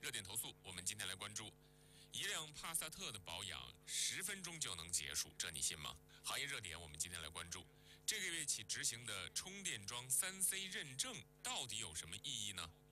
热点投诉，我们今天来关注一辆帕萨特的保养10分钟就能结束，这你信吗？行业热点，我们今天来关注这个月起执行的充电桩3C 认证到底有什么意义呢？